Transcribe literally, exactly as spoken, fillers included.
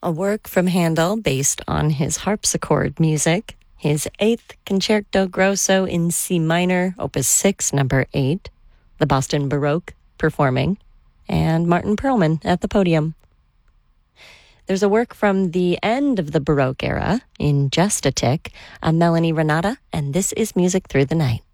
a work from Handel based on his harpsichord music, his eighth Concerto Grosso in C minor, Opus six, number eight, the Boston Baroque performing, and Martin Perlman at the podium. There's a work from the end of the Baroque era, in Just a Tick, a Melanie Renata, and This is Music Through the Night.